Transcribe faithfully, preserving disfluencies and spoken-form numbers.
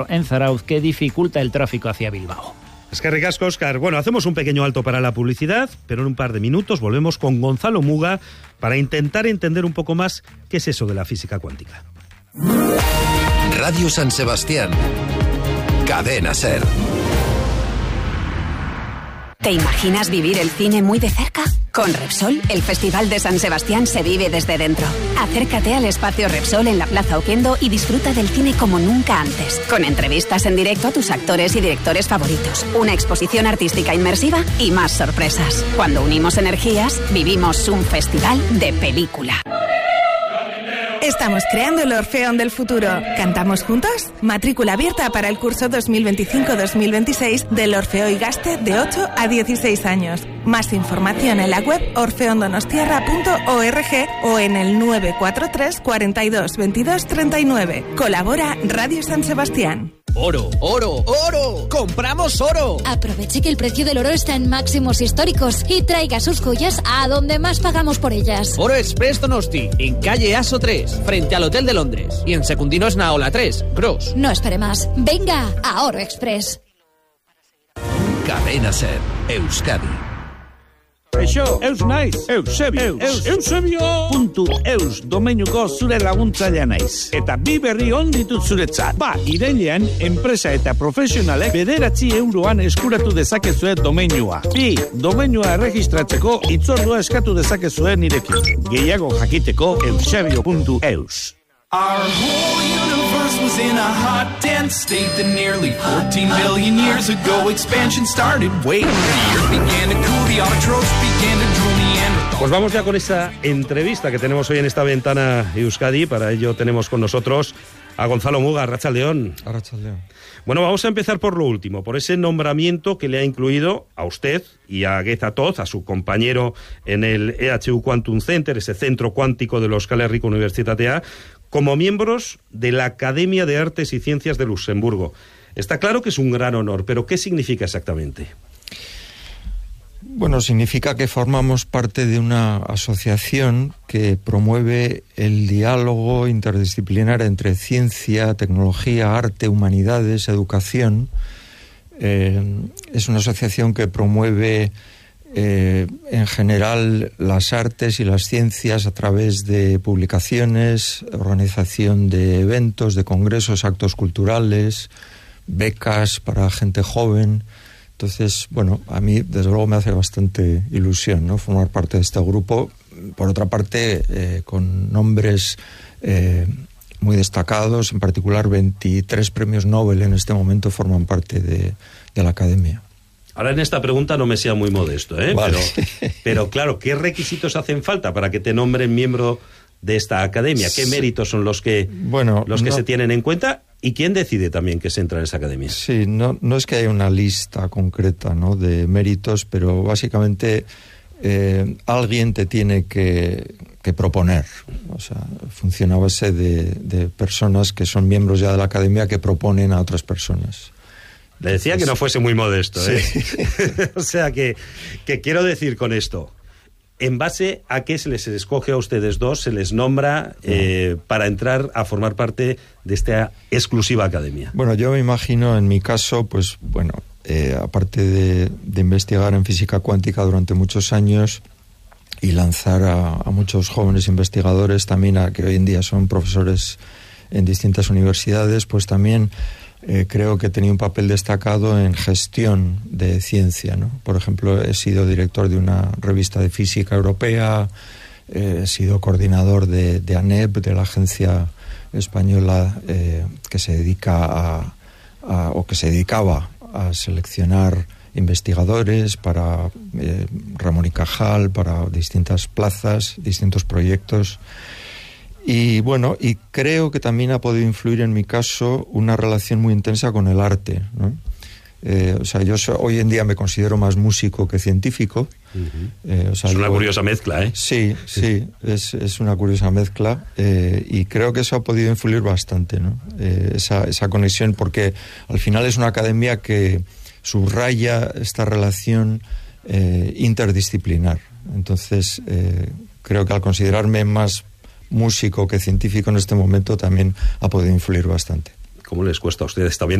en Zarauz que dificulta el tráfico hacia Bilbao. Es que ricasco, Óscar. Bueno, hacemos un pequeño alto para la publicidad, pero en un par de minutos volvemos con Gonzalo Muga para intentar entender un poco más qué es eso de la física cuántica. Radio San Sebastián. Cadena SER. ¿Te imaginas vivir el cine muy de cerca? Con Repsol, el Festival de San Sebastián se vive desde dentro. Acércate al espacio Repsol en la Plaza Oquendo y disfruta del cine como nunca antes. Con entrevistas en directo a tus actores y directores favoritos, una exposición artística inmersiva y más sorpresas. Cuando unimos energías, vivimos un festival de película. Estamos creando el Orfeón del futuro. ¿Cantamos juntos? Matrícula abierta para el curso dos mil veinticinco dos mil veintiséis del Orfeo Igaste de ocho a dieciséis años. Más información en la web orfeondonostiarra punto org o en el nueve cuatro tres cuarenta y dos veintidós treinta y nueve. Colabora Radio San Sebastián. ¡Oro, oro, oro! ¡Compramos oro! Aproveche que el precio del oro está en máximos históricos y traiga sus joyas a donde más pagamos por ellas. Oro Express Donosti, en calle Aso tres, frente al Hotel de Londres. Y en Secundino Esnaola tres, Gros. No espere más. Venga a Oro Express. Cadena SER, Euskadi. Eixo, eus naiz, Eusebio, eus, Eusebio puntu eus domeinuko zure laguntzailea naiz. Eta bi berri on ditut zuretzat. Ba, irailean, enpresa eta profesionalek bederatzi euroan eskuratu dezakezue domeinua. Bi, domeinua erregistratzeko itzordua eskatu dezakezue nirekin. Gehiago jakiteko eusebio puntu eus. Our whole universe was in a hot, dense state that nearly fourteen billion years ago expansion started. Wait, the earth began to cool, the autotrophs began to drool, Neanderthals. Pues vamos ya con esta entrevista que tenemos hoy en esta ventana Euskadi. Para ello tenemos con nosotros a Gonzalo Muga. Arratsaldeon. Arratsaldeon. Bueno, vamos a empezar por lo último, por ese nombramiento que le ha incluido a usted y a Geza Toz, a su compañero en el E H U Quantum Center, ese centro cuántico de la Euskal Herriko Unibertsitatea, como miembros de la Academia de Artes y Ciencias de Luxemburgo. Está claro que es un gran honor, pero ¿qué significa exactamente? Bueno, significa que formamos parte de una asociación que promueve el diálogo interdisciplinar entre ciencia, tecnología, arte, humanidades, educación. Eh, es una asociación que promueve eh, en general las artes y las ciencias a través de publicaciones, organización de eventos, de congresos, actos culturales, becas para gente joven. Entonces, bueno, a mí desde luego me hace bastante ilusión, ¿no?, formar parte de este grupo. Por otra parte, eh, con nombres eh, muy destacados, en particular veintitrés premios Nobel en este momento forman parte de, de la Academia. Ahora en esta pregunta no me sea muy modesto, ¿eh? Vale. Pero, pero claro, ¿qué requisitos hacen falta para que te nombren miembro de esta academia? ¿Qué méritos son los que, bueno, los que no, se tienen en cuenta? ¿Y quién decide también que se entra en esa academia? Sí, no, no es que haya una lista concreta, ¿no?, de méritos, pero básicamente eh, alguien te tiene que, que proponer. O sea, funciona a base de, de personas que son miembros ya de la academia que proponen a otras personas. Le decía que no fuese muy modesto, ¿eh? Sí. O sea, que, que quiero decir con esto, ¿en base a qué se les escoge a ustedes dos, se les nombra eh, para entrar a formar parte de esta exclusiva academia? Bueno, yo me imagino, en mi caso, pues bueno, eh, aparte de, de investigar en física cuántica durante muchos años y lanzar a, a muchos jóvenes investigadores también, a que hoy en día son profesores en distintas universidades, pues también Eh, creo que he tenido un papel destacado en gestión de ciencia, ¿no? Por ejemplo, he sido director de una revista de física europea, eh, he sido coordinador de, de ANEP, de la agencia española eh, que se dedica a, a, o que se dedicaba a seleccionar investigadores para eh, Ramón y Cajal, para distintas plazas, distintos proyectos. Y bueno, y creo que también ha podido influir en mi caso una relación muy intensa con el arte, ¿no? Eh, o sea, yo so, hoy en día me considero más músico que científico. Uh-huh. eh, o sea, es una digo, curiosa mezcla, ¿eh? Sí, sí, es, es una curiosa mezcla, eh, y creo que eso ha podido influir bastante, ¿no? Eh, esa, esa conexión, porque al final es una academia que subraya esta relación eh, interdisciplinar. Entonces, eh, creo que al considerarme más músico que científico en este momento también ha podido influir bastante. ¿Cómo les cuesta a ustedes también